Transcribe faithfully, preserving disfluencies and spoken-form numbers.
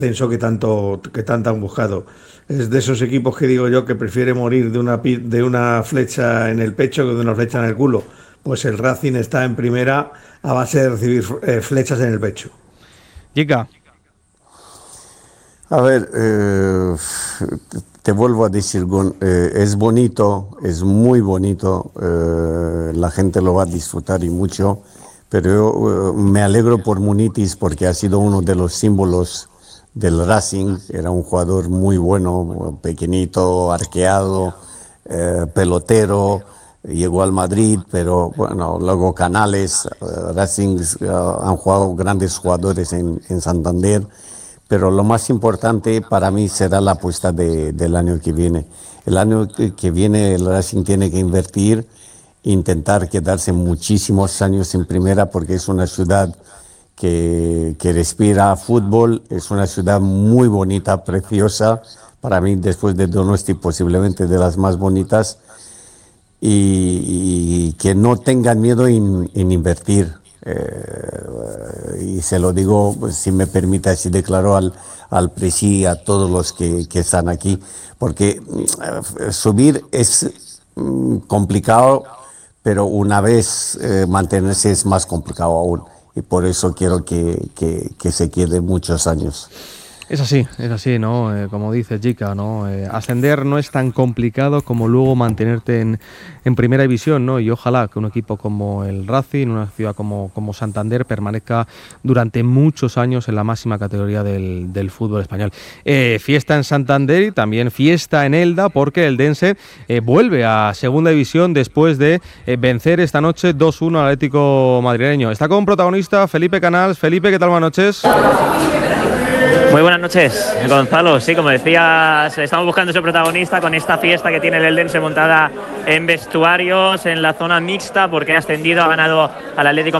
ascenso que tanto, que tanto han buscado. Es de esos equipos que digo yo que prefiere morir de una, pi- de una flecha en el pecho que de una flecha en el culo. Pues el Racing está en primera a base de recibir eh, flechas en el pecho. Jica, A ver, eh, te vuelvo a decir, Gon, eh, es bonito, es muy bonito, eh, la gente lo va a disfrutar y mucho, pero yo eh, me alegro por Munitis porque ha sido uno de los símbolos del Racing, era un jugador muy bueno, pequeñito, arqueado, eh, pelotero, llegó al Madrid, pero bueno, luego Canales, eh, Racing, eh, han jugado grandes jugadores en, en Santander, pero lo más importante para mí será la apuesta de- del año que viene. El año que, que viene el Racing tiene que invertir, intentar quedarse muchísimos años en primera porque es una ciudad que, que respira fútbol, es una ciudad muy bonita, preciosa, para mí después de Donosti posiblemente de las más bonitas y, y que no tengan miedo en, en invertir. Eh, y se lo digo, pues, si me permite, así declaro al, al presi y a todos los que, que están aquí, porque mm, subir es mm, complicado, pero una vez eh, mantenerse es más complicado aún. Y por eso quiero que, que, que se quede muchos años. es así, es así, ¿no? Eh, como dice Jica, ¿no? Eh, ascender no es tan complicado como luego mantenerte en, en primera división, ¿no? Y ojalá que un equipo como el Racing, una ciudad como, como Santander, permanezca durante muchos años en la máxima categoría del, del fútbol español. Eh, fiesta en Santander y también fiesta en Elda, porque el Dense eh, vuelve a segunda división después de eh, vencer esta noche dos uno al Atlético madrileño. Está como protagonista Felipe Canals. Felipe, ¿qué tal? Buenas noches. Muy buenas noches, Gonzalo. Sí, como decías, estamos buscando ese protagonista con esta fiesta que tiene el Eldense montada en vestuarios, en la zona mixta, porque ha ascendido, ha ganado al Atlético